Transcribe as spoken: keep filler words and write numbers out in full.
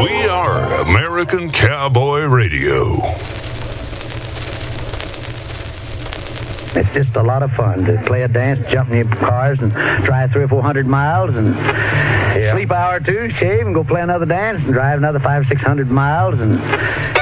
We are American Cowboy Radio. It's just a lot of fun to play a dance, jump in your cars, and drive three or four hundred miles, and yeah. sleep an hour or two, shave, and go play another dance, and drive another five or six hundred miles, and